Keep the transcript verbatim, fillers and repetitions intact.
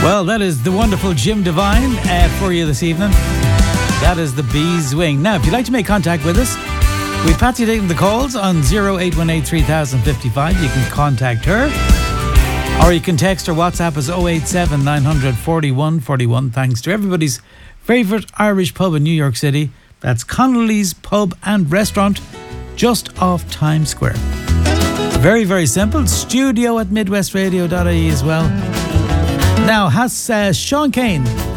Well, that is the wonderful Jim Devine uh, for you this evening. That is the Bees Wing. Now, if you'd like to make contact with us, we've Patsy taking the calls on oh eight one eight, three thousand fifty-five. You can contact her. Or you can text or WhatsApp us oh eight seven, nine hundred, forty-one forty-one. Thanks to everybody's favourite Irish pub in New York City. That's Connolly's Pub and Restaurant, just off Times Square. Very, very simple. Studio at midwestradio dot I E as well. Now, has uh, Sean Kane